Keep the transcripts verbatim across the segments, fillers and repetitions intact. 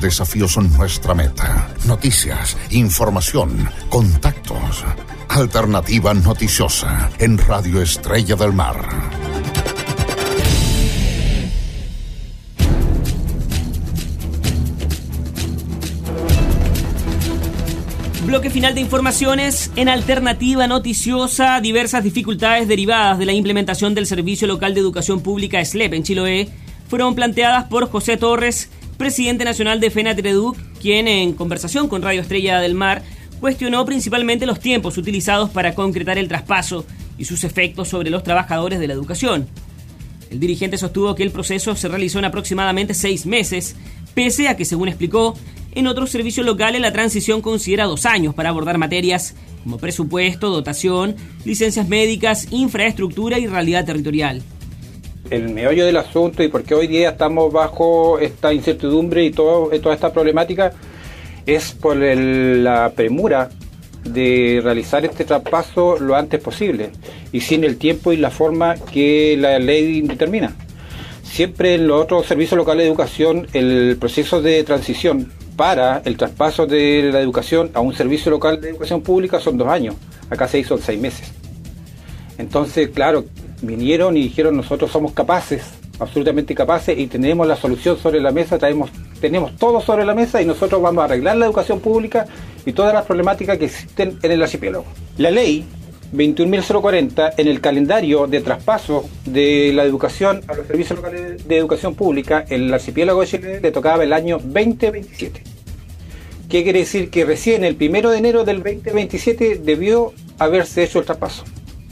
desafíos son nuestra meta. Noticias, información, contactos. Alternativa Noticiosa en Radio Estrella del Mar. Bloque final de informaciones en Alternativa Noticiosa. Diversas dificultades derivadas de la implementación del Servicio Local de Educación Pública S L E P en Chiloé fueron planteadas por José Torres, presidente nacional de FENATREDUC, quien en conversación con Radio Estrella del Mar cuestionó principalmente los tiempos utilizados para concretar el traspaso y sus efectos sobre los trabajadores de la educación. El dirigente sostuvo que el proceso se realizó en aproximadamente seis meses, pese a que, según explicó, en otros servicios locales la transición considera dos años para abordar materias como presupuesto, dotación, licencias médicas, infraestructura y realidad territorial. El meollo del asunto y por qué hoy día estamos bajo esta incertidumbre y todo, toda esta problemática es por el, la premura de realizar este traspaso lo antes posible y sin el tiempo y la forma que la ley determina. Siempre en los otros servicios locales de educación el proceso de transición para el traspaso de la educación a un servicio local de educación pública son dos años, acá se hizo en seis meses. Entonces, claro, vinieron y dijeron nosotros somos capaces, absolutamente capaces y tenemos la solución sobre la mesa, traemos, tenemos todo sobre la mesa y nosotros vamos a arreglar la educación pública y todas las problemáticas que existen en el archipiélago. La ley veintiún mil cuarenta en el calendario de traspaso de la educación a los servicios locales de educación pública, el archipiélago de Chile le tocaba el año veinte veintisiete. ¿Qué quiere decir? Que recién el primero de enero del veinte veintisiete debió haberse hecho el traspaso.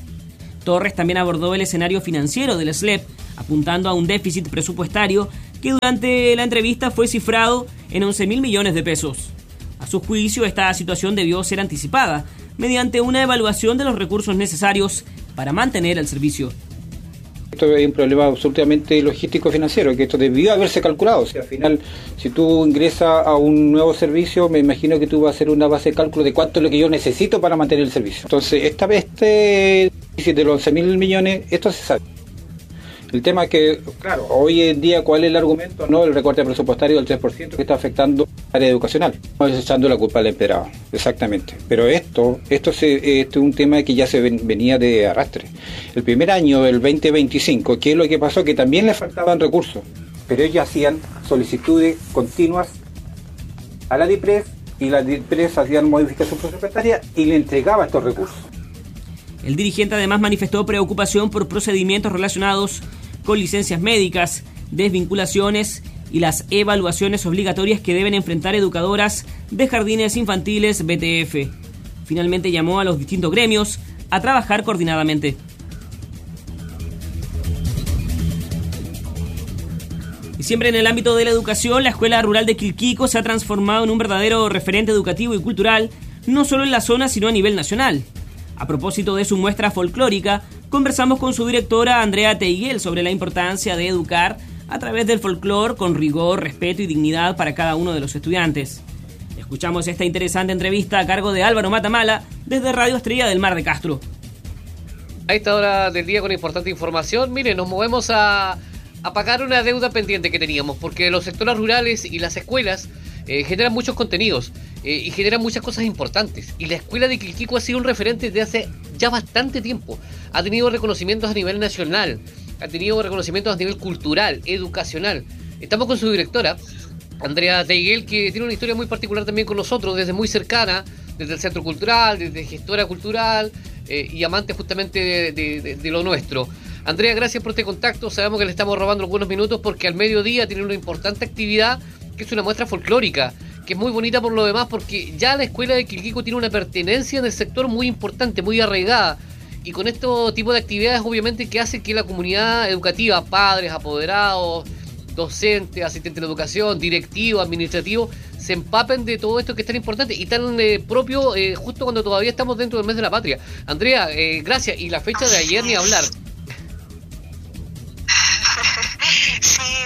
Torres también abordó el escenario financiero del S L E P, apuntando a un déficit presupuestario que durante la entrevista fue cifrado en once mil millones de pesos. A su juicio, esta situación debió ser anticipada mediante una evaluación de los recursos necesarios para mantener el servicio. Esto es un problema absolutamente logístico financiero, que esto debió haberse calculado. O sea, al final, si tú ingresas a un nuevo servicio, me imagino que tú vas a hacer una base de cálculo de cuánto es lo que yo necesito para mantener el servicio. Entonces, esta vez este de los once mil millones, esto se sabe. El tema es que, claro, hoy en día, ¿cuál es el argumento? No, el recorte presupuestario del tres por ciento que está afectando la área educacional. No es echando la culpa al empedrado, exactamente. Pero esto, esto, se, esto es un tema que ya se ven, venía de arrastre. El primer año, el veinte veinticinco, ¿qué es lo que pasó? Que también le faltaban recursos, pero ellos hacían solicitudes continuas a la DIPRES y la DIPRES hacían modificación presupuestaria y le entregaba estos recursos. El dirigente además manifestó preocupación por procedimientos relacionados con licencias médicas, desvinculaciones y las evaluaciones obligatorias que deben enfrentar educadoras de jardines infantiles B T F. Finalmente llamó a los distintos gremios a trabajar coordinadamente. Y siempre en el ámbito de la educación, la Escuela Rural de Quilquico se ha transformado en un verdadero referente educativo y cultural, no solo en la zona, sino a nivel nacional. A propósito de su muestra folclórica, conversamos con su directora Andrea Teiguel sobre la importancia de educar a través del folclore con rigor, respeto y dignidad para cada uno de los estudiantes. Escuchamos esta interesante entrevista a cargo de Álvaro Matamala desde Radio Estrella del Mar de Castro. A esta hora del día con importante información, miren, nos movemos a, a pagar una deuda pendiente que teníamos, porque los sectores rurales y las escuelas eh, generan muchos contenidos. Eh, y genera muchas cosas importantes. Y la escuela de Quilquico ha sido un referente desde hace ya bastante tiempo. Ha tenido reconocimientos a nivel nacional, ha tenido reconocimientos a nivel cultural, educacional. Estamos con su directora, Andrea Teiguel, que tiene una historia muy particular también con nosotros, desde muy cercana, desde el Centro Cultural, desde gestora cultural eh, y amante justamente de, de, de, de lo nuestro. Andrea, gracias por este contacto. Sabemos que le estamos robando algunos minutos porque al mediodía tiene una importante actividad que es una muestra folclórica, que es muy bonita por lo demás, porque ya la escuela de Quilquico tiene una pertenencia en el sector muy importante, muy arraigada, y con este tipo de actividades obviamente que hace que la comunidad educativa, padres, apoderados, docentes, asistentes de la educación, directivos, administrativos, se empapen de todo esto que es tan importante y tan eh, propio eh, justo cuando todavía estamos dentro del mes de la patria. Andrea, eh, gracias, y la fecha de ayer ni hablar. Sí, muchas gracias.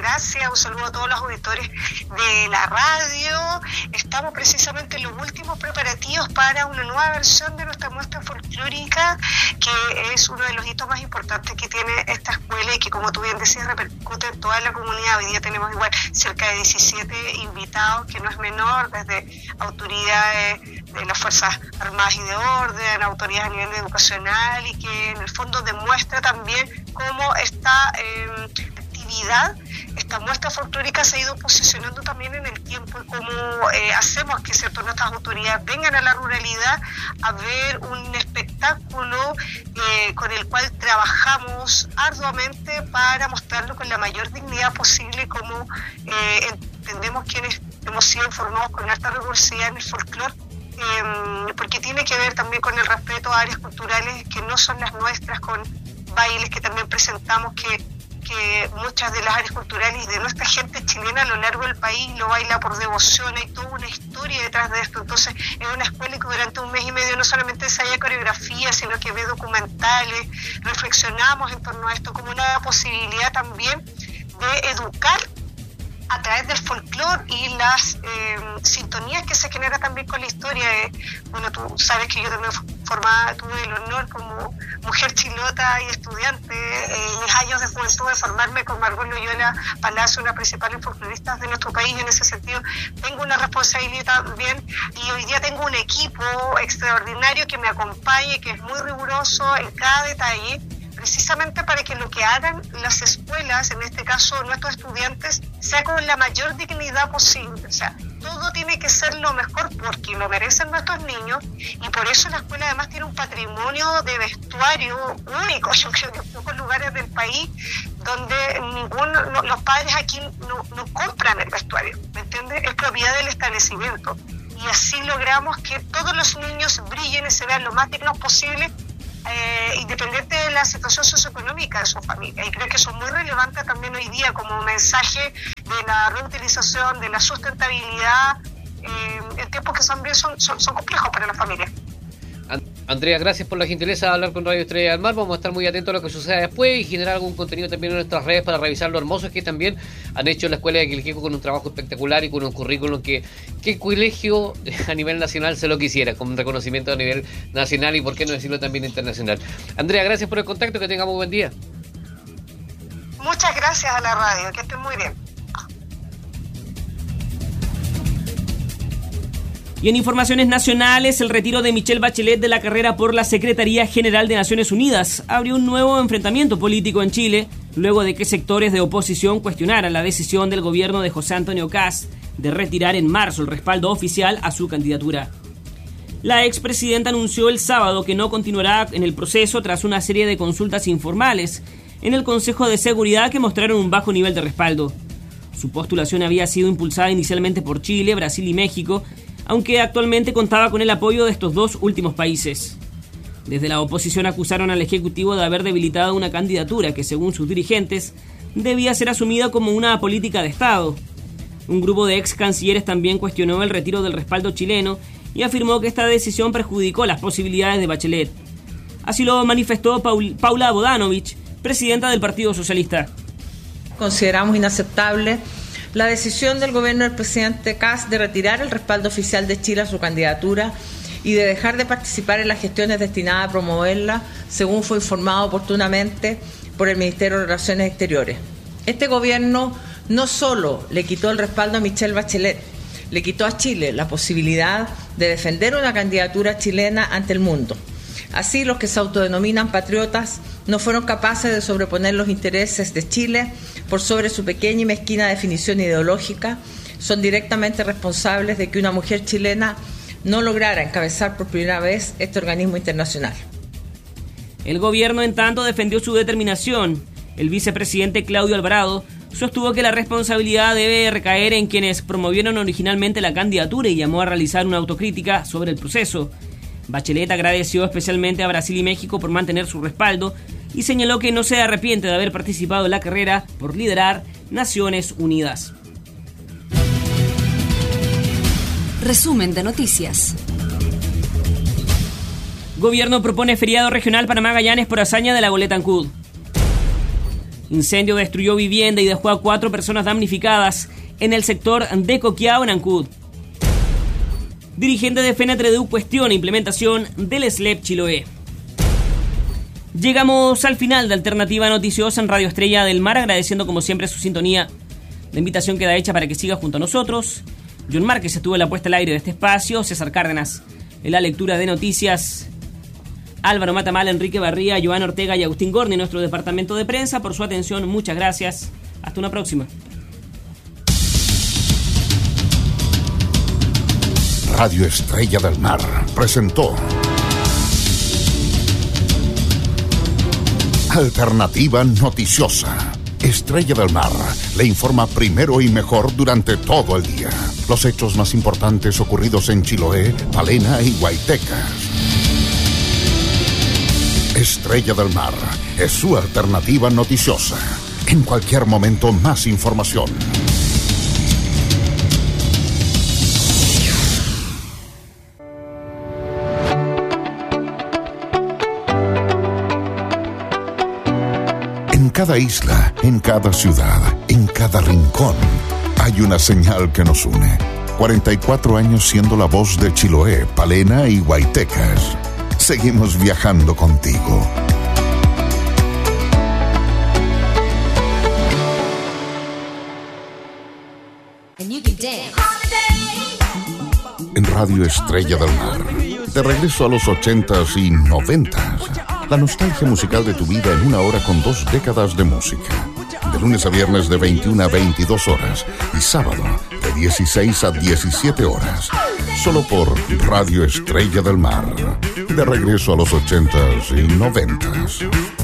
gracias, un saludo a todos los auditores de la radio. Estamos precisamente en los últimos preparativos para una nueva versión de nuestra muestra folclórica, que es uno de los hitos más importantes que tiene esta escuela y que, como tú bien decías, repercute en toda la comunidad. Hoy día tenemos igual cerca de diecisiete invitados, que no es menor, desde autoridades de las Fuerzas Armadas y de Orden, autoridades a nivel educacional, y que en el fondo demuestra también cómo esta eh, actividad, esta muestra folclórica se ha ido posicionando también en el tiempo, y cómo eh, hacemos que, ¿cierto?, nuestras autoridades vengan a la ruralidad a ver un espectáculo eh, con el cual trabajamos arduamente para mostrarlo con la mayor dignidad posible, como eh, entendemos quienes hemos sido informados con alta rigurosidad en el folclore, eh, porque tiene que ver también con el respeto a áreas culturales que no son las nuestras, con bailes que también presentamos que, que muchas de las áreas culturales de nuestra gente chilena a lo largo del país lo baila por devoción. Hay toda una historia detrás de esto. Entonces es una escuela que durante un mes y medio no solamente ensaya coreografía, sino que ve documentales, reflexionamos en torno a esto como una posibilidad también de educar a través del folclore y las eh, sintonías que se genera también con la historia. Eh, bueno, tú sabes que yo también formada, tuve el honor como mujer chilota y estudiante eh, en mis años de juventud de formarme con Margot Loyola Palacio, una principal folclorista de nuestro país. En ese sentido tengo una responsabilidad también, y hoy día tengo un equipo extraordinario que me acompaña y que es muy riguroso en cada detalle, precisamente para que lo que hagan las escuelas, en este caso nuestros estudiantes, sea con la mayor dignidad posible. O sea, todo tiene que ser lo mejor porque lo merecen nuestros niños, y por eso la escuela además tiene un patrimonio de vestuario único. Yo creo que en pocos lugares del país donde ninguno, no, los padres aquí no, no compran el vestuario, ¿me entiendes? Es propiedad del establecimiento, y así logramos que todos los niños brillen y se vean lo más dignos posible, Eh, independiente de la situación socioeconómica de su familia. Y creo que eso es muy relevante también hoy día como mensaje de la reutilización, de la sustentabilidad, eh, en tiempos que también son, son, son complejos para la familia. Andrea, gracias por la gentileza de hablar con Radio Estrella del Mar. Vamos a estar muy atentos a lo que suceda después y generar algún contenido también en nuestras redes para revisar lo hermosos que también han hecho en la Escuela de Quilqueco, con un trabajo espectacular y con un currículum que qué colegio a nivel nacional se lo quisiera, con un reconocimiento a nivel nacional y por qué no decirlo también internacional. Andrea, gracias por el contacto, que tengamos buen día. Muchas gracias a la radio, que estén muy bien. Y en informaciones nacionales, el retiro de Michelle Bachelet de la carrera por la Secretaría General de Naciones Unidas abrió un nuevo enfrentamiento político en Chile, luego de que sectores de oposición cuestionaran la decisión del gobierno de José Antonio Kast de retirar en marzo el respaldo oficial a su candidatura. La expresidenta anunció el sábado que no continuará en el proceso tras una serie de consultas informales en el Consejo de Seguridad que mostraron un bajo nivel de respaldo. Su postulación había sido impulsada inicialmente por Chile, Brasil y México, aunque actualmente contaba con el apoyo de estos dos últimos países. Desde la oposición acusaron al Ejecutivo de haber debilitado una candidatura que, según sus dirigentes, debía ser asumida como una política de Estado. Un grupo de ex cancilleres también cuestionó el retiro del respaldo chileno y afirmó que esta decisión perjudicó las posibilidades de Bachelet. Así lo manifestó Paul, Paula Bodanovich, presidenta del Partido Socialista. Consideramos inaceptable la decisión del gobierno del presidente Kast de retirar el respaldo oficial de Chile a su candidatura y de dejar de participar en las gestiones destinadas a promoverla, según fue informado oportunamente por el Ministerio de Relaciones Exteriores. Este gobierno no solo le quitó el respaldo a Michelle Bachelet, le quitó a Chile la posibilidad de defender una candidatura chilena ante el mundo. Así, los que se autodenominan patriotas no fueron capaces de sobreponer los intereses de Chile por sobre su pequeña y mezquina definición ideológica. Son directamente responsables de que una mujer chilena no lograra encabezar por primera vez este organismo internacional. El gobierno, en tanto, defendió su determinación. El vicepresidente Claudio Alvarado sostuvo que la responsabilidad debe recaer en quienes promovieron originalmente la candidatura y llamó a realizar una autocrítica sobre el proceso. Bachelet agradeció especialmente a Brasil y México por mantener su respaldo y señaló que no se arrepiente de haber participado en la carrera por liderar Naciones Unidas. Resumen de noticias. Gobierno propone feriado regional para Magallanes por hazaña de la Goleta Ancud. Incendio destruyó vivienda y dejó a cuatro personas damnificadas en el sector de Coquillao, en Ancud. Dirigente de FENATREDU cuestiona implementación del S L E P Chiloé. Llegamos al final de Alternativa Noticiosa en Radio Estrella del Mar, agradeciendo como siempre su sintonía. La invitación queda hecha para que siga junto a nosotros. John Márquez estuvo en la puesta al aire de este espacio, César Cárdenas en la lectura de noticias, Álvaro Matamal, Enrique Barría, Joan Ortega y Agustín Gorni, nuestro departamento de prensa. Por su atención, muchas gracias. Hasta una próxima. Radio Estrella del Mar presentó Alternativa Noticiosa. Estrella del Mar le informa primero y mejor durante todo el día. Los hechos más importantes ocurridos en Chiloé, Palena y Guaitecas. Estrella del Mar es su alternativa noticiosa. En cualquier momento, más información. En cada isla, en cada ciudad, en cada rincón, hay una señal que nos une. cuarenta y cuatro años siendo la voz de Chiloé, Palena y Guaitecas. Seguimos viajando contigo. En Radio Estrella del Mar, de regreso a los ochentas y noventas, la nostalgia musical de tu vida en una hora con dos décadas de música. De lunes a viernes de veintiuna a veintidós horas y sábado de dieciséis a diecisiete horas. Solo por Radio Estrella del Mar. De regreso a los ochentas y noventas.